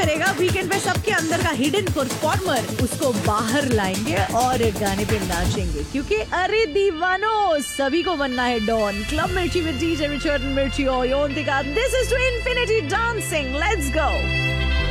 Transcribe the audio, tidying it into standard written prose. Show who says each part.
Speaker 1: करेगा वीकेंड पे सबके अंदर का हिडन परफॉर्मर, उसको बाहर लाएंगे और गाने पे नाचेंगे, क्योंकि अरे दीवानो सभी को बनना है डॉन। क्लब मिर्ची विद डीजे रिचर्ड मिर्ची और योन्तिका, this is to infinity dancing, let's go.